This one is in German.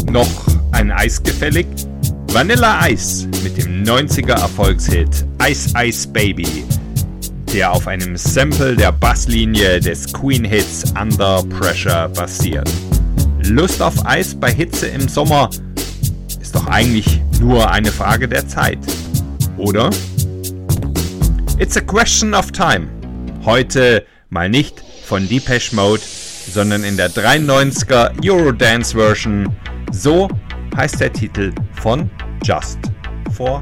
Noch ein Eis gefällig? Vanilla Ice mit dem 90er Erfolgshit Ice Ice Baby, der auf einem Sample der Basslinie des Queen-Hits Under Pressure basiert. Lust auf Eis bei Hitze im Sommer ist doch eigentlich nur eine Frage der Zeit, oder? It's a question of time. Heute mal nicht von Depeche Mode, sondern in der 93er Eurodance Version. So heißt der Titel von Just for